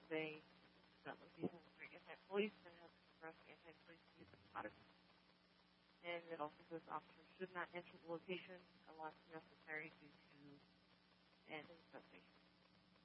say that location is for anti-police and has expressed anti-police views of Potter. And it also says officers should not enter the location unless